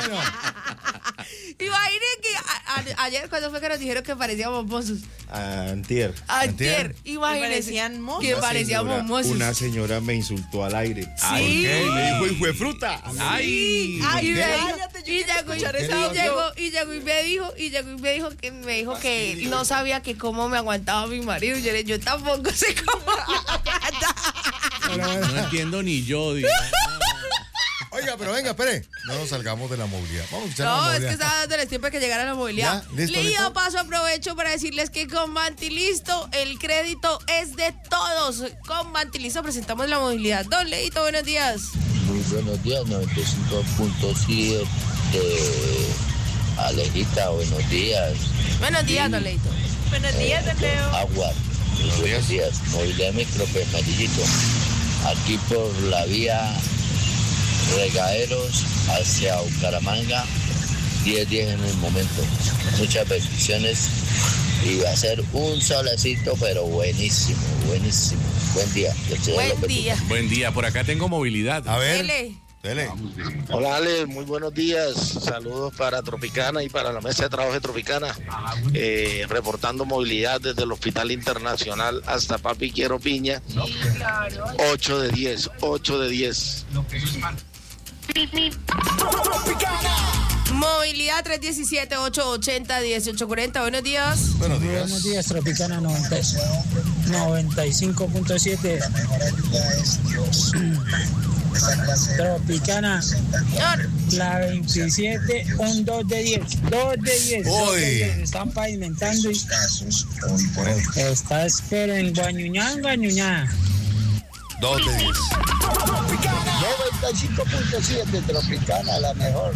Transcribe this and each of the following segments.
Bueno. Imaginen que ayer cuando fue que nos dijeron que parecíamos mozos. Antier. Imagínense. Parecían mozos. Que parecíamos mozos. Una señora me insultó al aire. Sí. Me dijo, hijo de fruta. Ay, cállate, yo quiero escuchar esa audio. y llegó y me dijo que no sabía que cómo me aguantaba mi marido. Yo tampoco sé cómo No entiendo ni yo, digo. Oiga, pero venga, espere. No nos salgamos de la movilidad. Vamos a escuchar la No, es movilidad. que estaba dándoles tiempo que llegara la movilidad. ¿Ya? ¿Listo, Listo, listo? paso, aprovecho para decirles que con Mantilisto el crédito es de todos. Con Mantilisto presentamos la movilidad. Don Leito, buenos días. Muy buenos días, 95.7. Alejita, buenos días. Buenos días, Don Leito. Buenos días, Leo. Agua. Buenos días. Movilidad Micrope, Amarillito. Aquí por la vía Regaderos hacia Bucaramanga, 10-10 en el momento. Muchas bendiciones y va a ser un solecito, pero buenísimo, buenísimo. Buen día. Buen día. Buen día, por acá tengo movilidad. A ver. Dele. Hola Ale, muy buenos días. Saludos para Tropicana y para la mesa de trabajo de Tropicana. Reportando movilidad desde el Hospital Internacional hasta Papi Quiero Piña. 8 de 10, 8 de 10. Movilidad 317-880-1840. Buenos días. Buenos días. Buenos días, Tropicana 95.7. Tropicana, la 27, un 2 de 10. 2 de 10. Uy. Están pavimentando y está espero en Guañuñá. 2 de 10. 95.7 Tropicana, la mejor.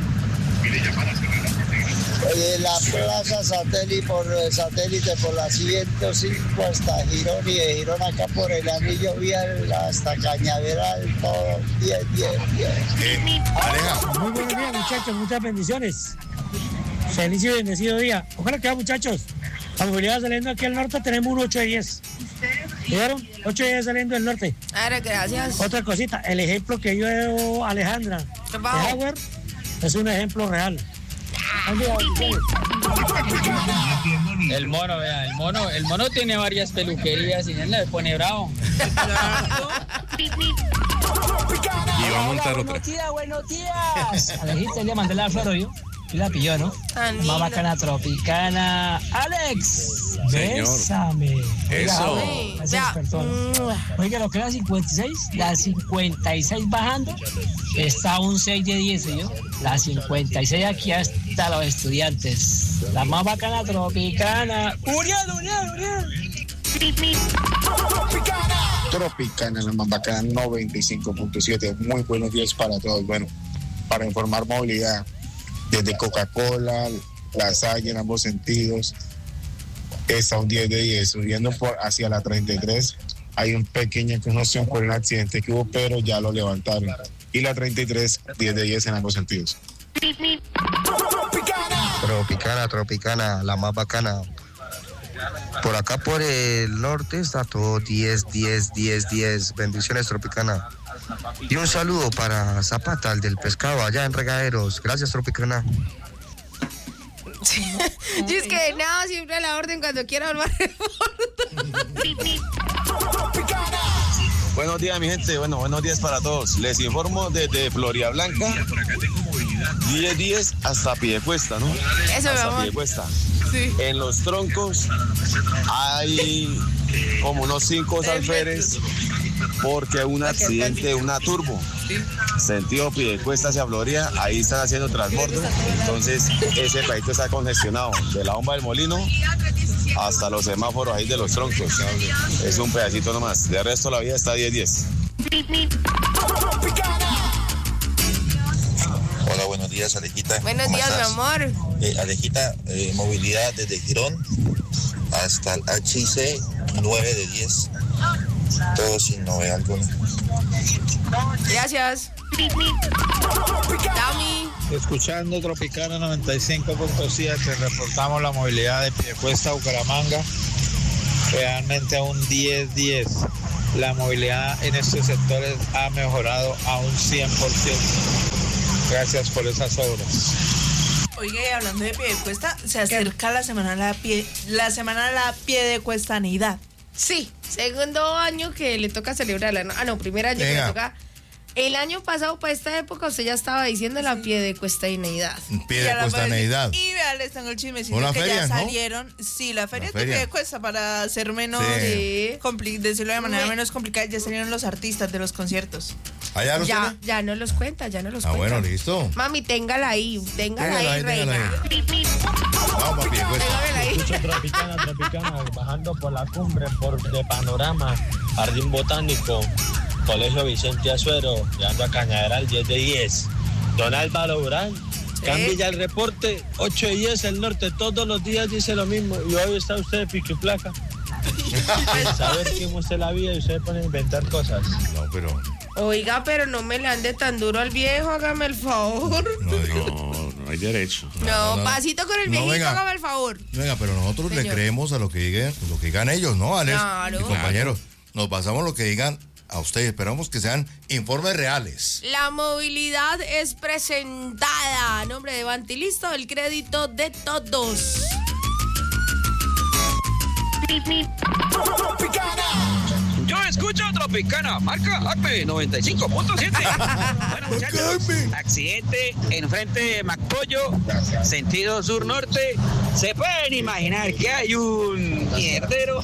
Oye, la plaza satélite por la 105 hasta Girón y de Girón acá por el anillo vial hasta Cañaveral, todo 10. Aleja. Muy buenos días, muchachos, muchas bendiciones. Feliz y bendecido día. Ojalá que muchachos. La movilidad saliendo aquí al norte tenemos un 8 de 10. ¿Vieron? 8 de 10 saliendo del norte. Ahora, gracias. Otra cosita, el ejemplo que dio Alejandra de Howard es un ejemplo real. El mono, vea, el mono tiene varias peluquerías y él le pone bravo. Y va a montar otra. Buenos días. Alejita, le mandé la flor, ¿yo? Y la pilló, ¿no? Más bacana Tropicana. Alex, Señor. bésame. Eso. Oiga, lo que era 56, la 56 bajando, está un 6 de 10, ¿yo? La 56 aquí hasta los estudiantes. La más bacana Tropicana. ¡Uriel! Tropicana, la más bacana, 95.7. Muy buenos días para todos. Bueno, para informar movilidad, desde Coca-Cola, La Salle en ambos sentidos, está un 10 de 10. Subiendo hacia la 33, hay una pequeña conmoción por un accidente que hubo, pero ya lo levantaron. Y la 33, 10 de 10 en ambos sentidos. Tropicana, la más bacana. Por acá por el norte está todo 10. Bendiciones, Tropicana. Y un saludo para Zapata, el del pescado, allá en Regaderos. Gracias, Tropicana. Y es que nada, siempre a la orden cuando quiera volver. Buenos días, mi gente. Bueno, buenos días para todos. Les informo desde Florida Blanca, 10 hasta Piedecuesta, ¿no? Eso, hasta vamos. Piedecuesta. Sí. En los troncos hay como unos 5 alférez porque un accidente de una turbo. Sentido Piedecuesta hacia Florida, ahí están haciendo transbordo. Entonces, ese pedacito está congestionado. De la bomba del molino hasta los semáforos ahí de los troncos. Es un pedacito nomás. De resto, la vía está 10. Hola, buenos días, Alejita. Buenos días, mi amor. Alejita, movilidad desde Girón hasta el HIC, 9 de 10. Todo sin novedad alguna. Gracias. Dami. Escuchando Tropicana 95.7, reportamos la movilidad de Piedecuesta a Bucaramanga. Realmente a un 10. La movilidad en estos sectores ha mejorado a un 100%. Gracias por esas obras. Oiga, y hablando de Piedecuesta, se acerca la semana de la Piedecuestaneidad. Sí, segundo año que le toca celebrarla, ¿no? Primer año que le toca. El año pasado, para esta época, usted ya estaba diciendo la Piedecuestaneidad. Piedecuestaneidad. Y vea, les tengo el chismecito Una que feria, ya ¿no? salieron. Sí, la feria de Piedecuesta, para hacer menos, decirlo de manera menos complicada, ya salieron los artistas de los conciertos. ¿Allá los tiene? Ya no los cuenta, bueno, listo. Mami, téngala ahí, reina. Vamos, Escucho Tropicana, bajando por la cumbre, de Panorama, Jardín Botánico, Colegio Vicente Azuero, llegando a Cañaveral 10 de 10. Don Álvaro Durán, cambie ya el reporte, 8 de 10 el norte, todos los días dice lo mismo, y hoy está usted de pico y placa. Saber cómo usted la vida y usted pone a inventar cosas. No, pero... Oiga, pero no me le ande tan duro al viejo, hágame el favor. No hay derecho. No, pasito con el viejito, hágame el favor. Venga, pero nosotros le creemos a lo que digan ellos, ¿no, Alex? Claro. Y compañeros, nos basamos en lo que digan a ustedes. Esperamos que sean informes reales. La movilidad es presentada a nombre de Bantilisto, el crédito de todos. Yo escucho Tropicana, marca Acme 95.7. Bueno, muchachos, accidente enfrente de Macpollo, sentido sur-norte. Se pueden imaginar que hay un mierdero.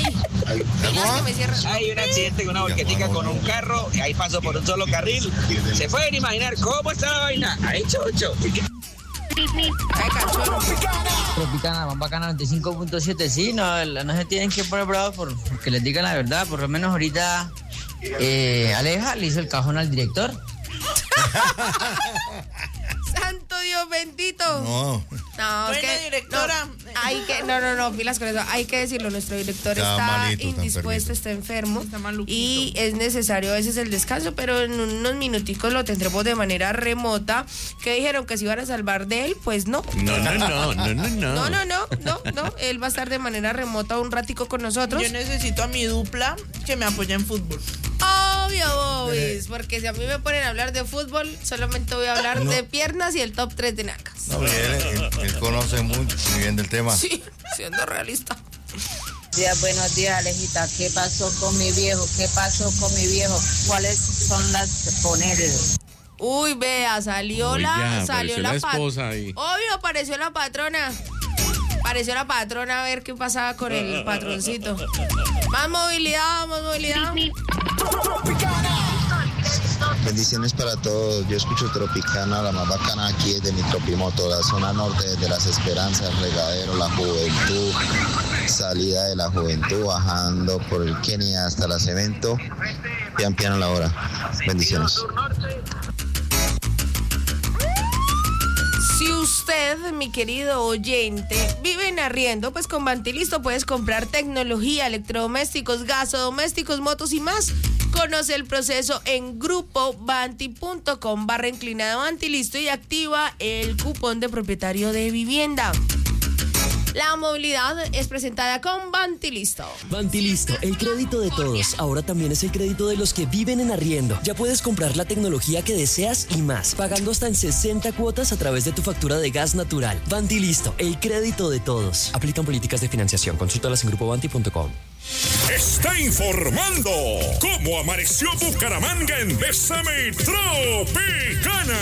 Hay un accidente con una volquetica con un carro, y ahí pasó por un solo carril. Se pueden imaginar cómo está la vaina. Ahí, chocho. Tropicana, más bacana 95.7, sí, no se tienen que poner bravos porque les digan la verdad, por lo menos ahorita Aleja le hizo el cajón al director. Santo Dios bendito. No, bueno, es que, directora. No, pilas con eso. Hay que decirlo, nuestro director está indispuesto, está enfermo. Y es necesario a veces el descanso, pero en unos minuticos lo tendremos de manera remota. Que dijeron que se iban a salvar de él, pues no. No. No. Él va a estar de manera remota un ratico con nosotros. Yo necesito a mi dupla que me apoye en fútbol. Obvio, Bobis, porque si a mí me ponen a hablar de fútbol, solamente voy a hablar de piernas y el top 3 de nalgas. No, él conoce muy bien del tema. Sí, siendo realista. Buenos días, Alejita. ¿Qué pasó con mi viejo? ¿Cuáles son las poneres? Uy, vea, salió la esposa ahí. Obvio, apareció la patrona. Apareció la patrona a ver qué pasaba con el patroncito. Más movilidad. Bendiciones para todos. Yo escucho Tropicana, la más bacana aquí es de mi Tropimoto, la zona norte de Las Esperanzas, Regadero, La Juventud, salida de La Juventud, bajando por el Kenia hasta la Cemento, pian a la hora. Bendiciones. Si usted, mi querido oyente, vive en arriendo, pues con Bantilisto puedes comprar tecnología, electrodomésticos, gasodomésticos, motos y más. Conoce el proceso en grupobanti.com/Bantilisto y activa el cupón de propietario de vivienda. La movilidad es presentada con Bantilisto. Bantilisto, el crédito de todos. Ahora también es el crédito de los que viven en arriendo. Ya puedes comprar la tecnología que deseas y más, pagando hasta en 60 cuotas a través de tu factura de gas natural. Bantilisto, el crédito de todos. Aplican políticas de financiación. Consúltalas en grupobanti.com. Está informando cómo amaneció Bucaramanga en Bésame Tropicana.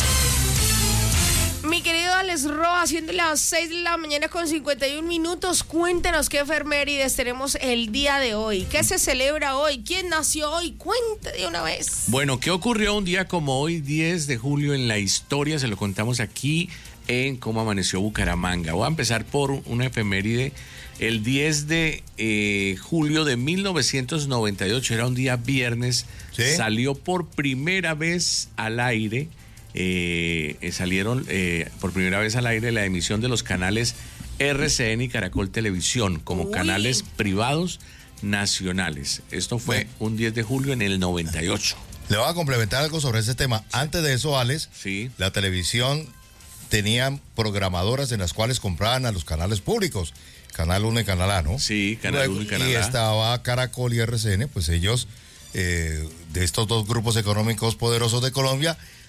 Mi querido Alex Roa, siendo las 6 de la mañana con 51 minutos, cuéntenos qué efemérides tenemos el día de hoy. ¿Qué se celebra hoy? ¿Quién nació hoy? Cuente de una vez. Bueno, ¿qué ocurrió un día como hoy, 10 de julio en la historia? Se lo contamos aquí en Cómo Amaneció Bucaramanga. Voy a empezar por una efeméride. El 10 de julio de 1998, era un día viernes, ¿sí? Salió por primera vez al aire. Salieron por primera vez al aire la emisión de los canales RCN y Caracol Televisión como canales privados nacionales. Esto fue un 10 de julio en el 98. Le voy a complementar algo sobre ese tema. Antes de eso, Alex, sí, la televisión tenía programadoras en las cuales compraban a los canales públicos, Canal 1 y Canal A, ¿no? Sí, Canal 1 y Canal A. Y estaba Caracol y RCN, pues ellos, de estos dos grupos económicos poderosos de Colombia,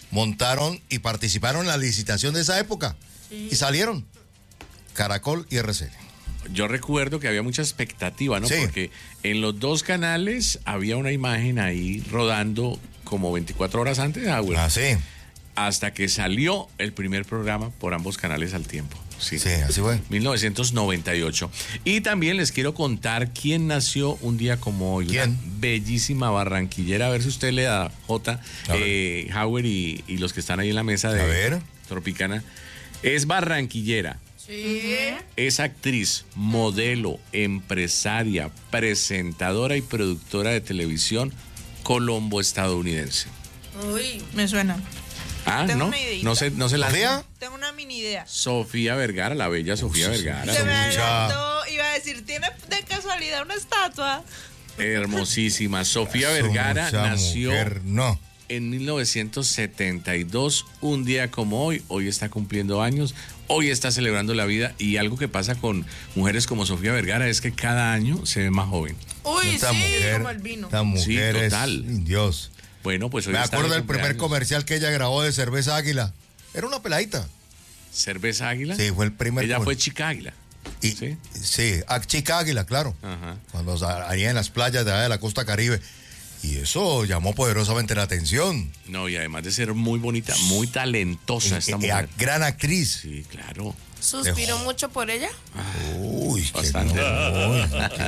montaron y participaron en la licitación de esa época. Sí. Y salieron Caracol y RCN. Yo recuerdo que había mucha expectativa, ¿no? Sí. Porque en los dos canales había una imagen ahí rodando como 24 horas antes. Sí. Hasta que salió el primer programa por ambos canales al tiempo. Sí, así fue. 1998. Y también les quiero contar quién nació un día como hoy. ¿Quién? Una bellísima barranquillera. A ver si usted le da, Jota, Howard y los que están ahí en la mesa de Tropicana. Es barranquillera. Sí. Es actriz, modelo, empresaria, presentadora y productora de televisión colombo-estadounidense. Uy, me suena. Ah, tengo ¿no? No se la ¿Sofía? Tengo una mini idea. Sofía Vergara, la bella Sofía Vergara. Se me adelantó, iba a decir, ¿tiene de casualidad una estatua? Hermosísima. Sofía Vergara nació en 1972, un día como hoy. Hoy está cumpliendo años, hoy está celebrando la vida. Y algo que pasa con mujeres como Sofía Vergara es que cada año se ve más joven. Uy, esta mujer, como el vino. Esta mujer sí, total. Es Dios. Bueno, pues hoy me está acuerdo de del primer comercial que ella grabó de Cerveza Águila. Era una peladita. ¿Cerveza Águila? Sí, fue el primer. Ella fue Chica Águila. Sí, Chica Águila, claro. Ajá. Cuando allá en las playas de allá de la costa Caribe. Y eso llamó poderosamente la atención. No, y además de ser muy bonita, muy talentosa esta mujer. Gran actriz. Sí, claro. ¿Suspiró mucho por ella? Uy, bastante. No.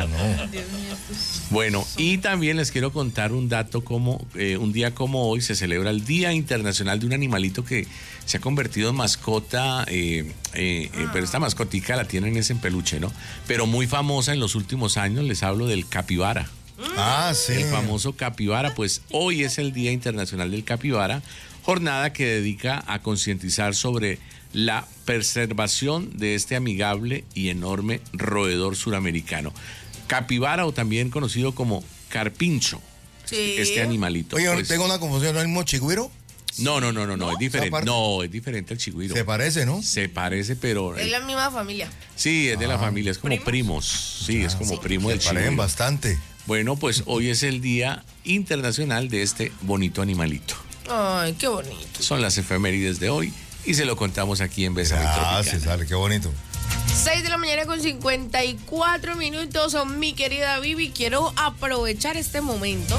Bueno, y también les quiero contar un dato como un día como hoy se celebra el Día Internacional de un animalito que se ha convertido en mascota, pero esta mascotica la tienen en peluche, ¿no? Pero muy famosa en los últimos años, les hablo del capibara. Ah, sí. El famoso capibara, pues hoy es el Día Internacional del Capibara, jornada que dedica a concientizar sobre la preservación de este amigable y enorme roedor suramericano. Capibara, o también conocido como carpincho, este animalito. Oye, pues, tengo una confusión, ¿no es el mismo chigüiro? No, es diferente. No, es diferente al chigüiro. Se parece, ¿no? Se parece, pero... Es la misma familia. Sí, es de la familia, es como primos. Sí, es como primo del chigüiro. Parecen bastante. Bueno, pues hoy es el Día Internacional de este bonito animalito. Ay, qué bonito. Son las efemérides de hoy y se lo contamos aquí en Bésame Tropicana. Gracias, sale, qué bonito. 6 de la mañana con 54 minutos, mi querida Vivi. Quiero aprovechar este momento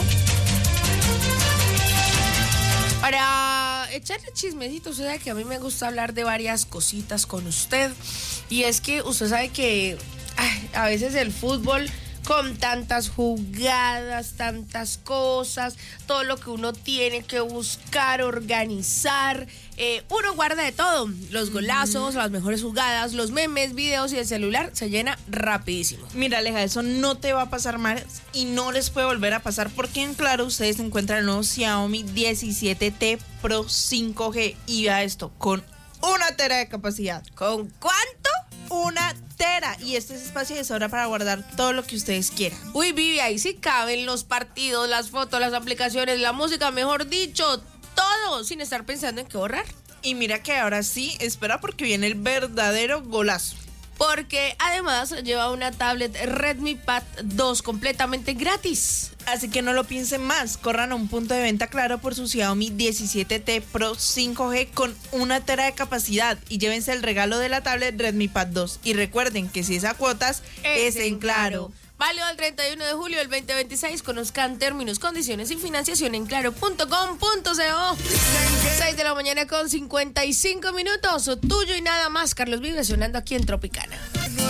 para echarle chismecito. Usted sabe que a mí me gusta hablar de varias cositas con usted. Y es que usted sabe que a veces el fútbol, con tantas jugadas, tantas cosas, todo lo que uno tiene que buscar, organizar, uno guarda de todo. Los golazos, las mejores jugadas, los memes, videos y el celular se llena rapidísimo. Mira, Aleja, eso no te va a pasar más y no les puede volver a pasar porque en Claro ustedes encuentran el nuevo Xiaomi 17T Pro 5G y vea esto, con 1 tera de capacidad. ¿Con cuánto? 1 tera, y este es espacio de sobra para guardar todo lo que ustedes quieran. Uy, Vivi, ahí sí caben los partidos, las fotos, las aplicaciones, la música, mejor dicho, todo, sin estar pensando en qué borrar. Y mira que ahora sí, espera porque viene el verdadero golazo. Porque además lleva una tablet Redmi Pad 2 completamente gratis. Así que no lo piensen más, corran a un punto de venta Claro por su Xiaomi 17T Pro 5G con 1 tera de capacidad y llévense el regalo de la tablet Redmi Pad 2. Y recuerden que si es a cuotas, es en Claro. Válido el 31 de julio del 2026. Conozcan términos, condiciones y financiación en claro.com.co. 6 de la mañana con 55 minutos. Tuyo y nada más. Carlos Vives sonando aquí en Tropicana.